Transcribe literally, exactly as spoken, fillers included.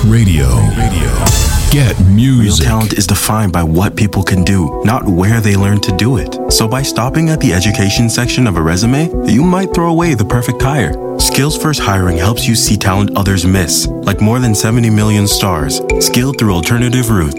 Radio. Radio. Get music. Real talent is defined by what people can do, not where they learn to do it. So by stopping at the education section of a resume, you might throw away the perfect hire. Skills First Hiring helps you see talent others miss, like more than seventy million stars, skilled through alternative routes.